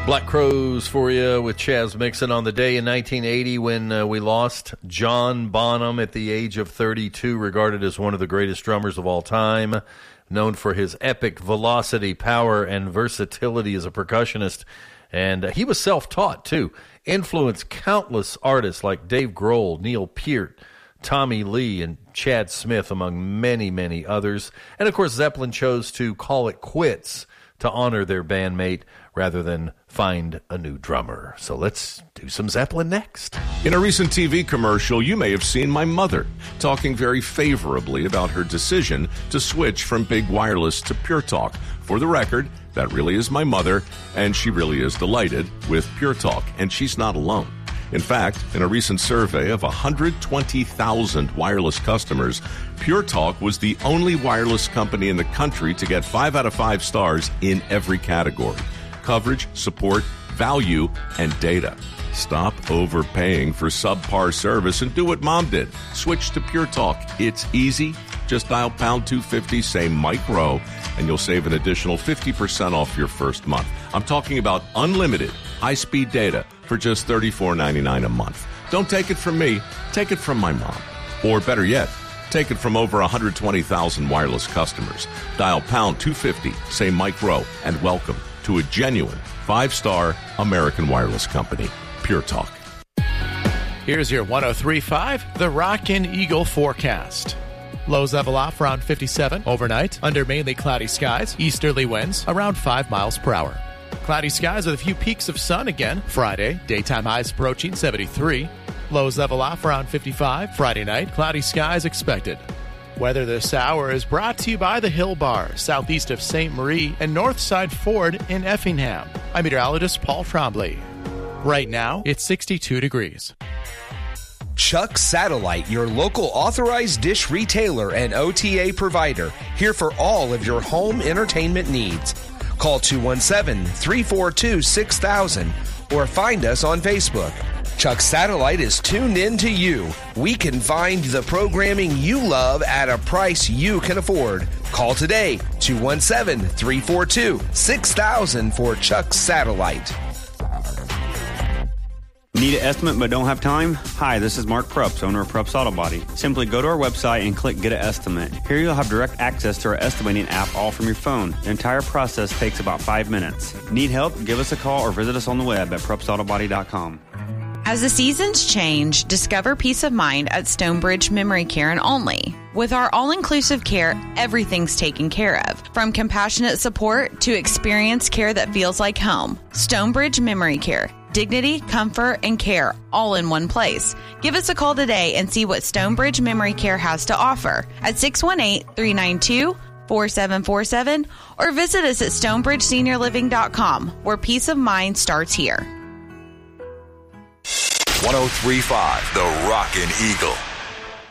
Black Crowes for you with Chaz Mixon on the day in 1980 when we lost John Bonham at the age of 32, regarded as one of the greatest drummers of all time, known for his epic velocity, power, and versatility as a percussionist. And he was self-taught, too. Influenced countless artists like Dave Grohl, Neil Peart, Tommy Lee, and Chad Smith, among many, many others. And, of course, Zeppelin chose to call it quits to honor their bandmate rather than find a new drummer. So let's do some Zeppelin next. In a recent TV commercial, you may have seen my mother talking very favorably about her decision to switch from Big Wireless to Pure Talk. For the record, that really is my mother, and she really is delighted with Pure Talk, and she's not alone. In fact, in a recent survey of 120,000 wireless customers, Pure Talk was the only wireless company in the country to get 5 out of 5 stars in every category: coverage, support, value, and data. Stop overpaying for subpar service and do what Mom did. Switch to Pure Talk. It's easy. Just dial pound 250, say Mike Rowe, and you'll save an additional 50% off your first month. I'm talking about unlimited high-speed data for just $34.99 a month. Don't take it from me. Take it from my mom. Or better yet, take it from over 120,000 wireless customers. Dial pound 250, say Mike Rowe, and welcome to a genuine 5-star American wireless company, Pure Talk. Here's your 103.5, the Rockin' Eagle forecast. Lows level off around 57 overnight, under mainly cloudy skies, easterly winds around 5 miles per hour. Cloudy skies with a few peaks of sun again Friday, daytime highs approaching 73. Lows level off around 55 Friday night, cloudy skies expected. Weather this hour is brought to you by the Hill Bar, southeast of St. Marie and Northside Ford in Effingham. I'm meteorologist Paul Trombley. Right now, it's 62 degrees. Chuck Satellite, your local authorized dish retailer and OTA provider, here for all of your home entertainment needs. Call 217-342-6000 or find us on Facebook. Chuck Satellite is tuned in to you. We can find the programming you love at a price you can afford. Call today, 217-342-6000 for Chuck Satellite. Need an estimate but don't have time? Hi, this is Mark Prups, owner of Prups Auto Body. Simply go to our website and click Get an Estimate. Here you'll have direct access to our estimating app all from your phone. The entire process takes about 5 minutes. Need help? Give us a call or visit us on the web at PrupsAutoBody.com. As the seasons change, discover peace of mind at Stonebridge Memory Care and Only. With our all-inclusive care, everything's taken care of. From compassionate support to experienced care that feels like home. Stonebridge Memory Care. Dignity, comfort, and care all in one place. Give us a call today and see what Stonebridge Memory Care has to offer at 618-392-4747 or visit us at StonebridgeSeniorLiving.com, where peace of mind starts here. 103.5, the Rockin' Eagle.